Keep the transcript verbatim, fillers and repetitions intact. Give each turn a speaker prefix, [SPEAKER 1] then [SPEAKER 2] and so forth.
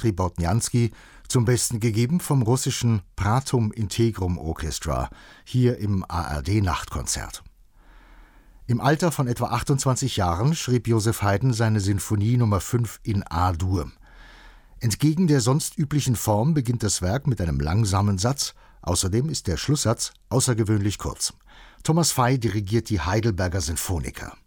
[SPEAKER 1] Dmitri Bortnjanski, zum Besten gegeben vom russischen Pratum Integrum Orchestra, hier im A R D-Nachtkonzert. Im Alter von etwa achtundzwanzig Jahren schrieb Joseph Haydn seine Sinfonie Nummer fünf in A-Dur. Entgegen der sonst üblichen Form beginnt das Werk mit einem langsamen Satz, außerdem ist der Schlusssatz außergewöhnlich kurz. Thomas Fey dirigiert die Heidelberger Sinfoniker.